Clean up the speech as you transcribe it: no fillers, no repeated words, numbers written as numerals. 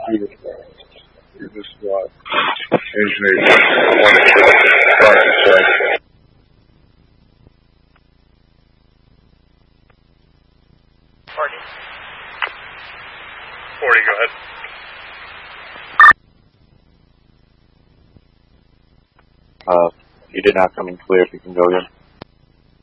You're just engineer 1 Party. 40, go ahead. You did not come in clear. If you can go again.